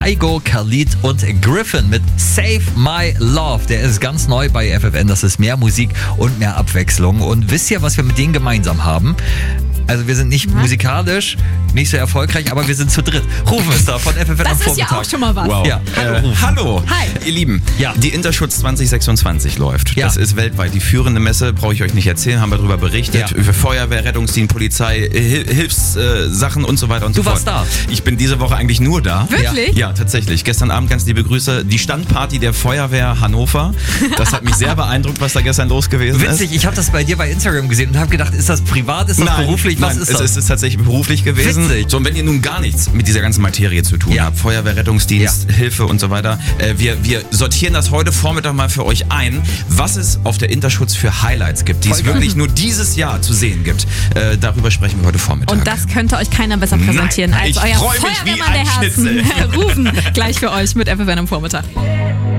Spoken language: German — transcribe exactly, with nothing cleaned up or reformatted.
Igo, Khalid und Griffin mit Save My Love. Der ist ganz neu bei F F N. Das ist mehr Musik und mehr Abwechslung. Und wisst ihr, was wir mit denen gemeinsam haben? Also wir sind nicht ja. musikalisch, nicht so erfolgreich, aber wir sind zu dritt. Rufen ist da von F F N das am Vormittag. Das ist ja auch schon mal was. Wow. Ja. Hallo. Äh, hallo. Hi. Ihr Lieben, ja. die Interschutz zwanzig sechsundzwanzig läuft. Ja. Das ist weltweit die führende Messe, brauche ich euch nicht erzählen, haben wir darüber berichtet. Ja. Für Feuerwehr, Rettungsdienst, Polizei, Hil- Hilfssachen äh, und so weiter und du so fort. Du warst da. Ich bin diese Woche eigentlich nur da. Wirklich? Ja, tatsächlich. Gestern Abend ganz liebe Grüße. Die Standparty der Feuerwehr Hannover. Das hat mich sehr beeindruckt, was da gestern los gewesen ist. Witzig, ich habe das bei dir bei Instagram gesehen und habe gedacht, ist das privat, ist das nein, beruflich, was nein, ist es das? Es ist tatsächlich beruflich gewesen. Witzig. So, und wenn ihr nun gar nichts mit dieser ganzen Materie zu tun ja. habt, Feuerwehr, Rettungsdienst, ja. Hilfe und so weiter, äh, wir, wir sortieren das heute Vormittag mal für euch ein, was es auf der Interschutz für Highlights gibt, die Voll es geil. wirklich nur dieses Jahr zu sehen gibt. Äh, darüber sprechen wir heute Vormittag. Und das könnte euch keiner besser präsentieren Nein, als ich euer freu mich Feuerwehrmann wie ein der Herzen. Schnitzel. Rufen gleich für euch mit F F N am Vormittag.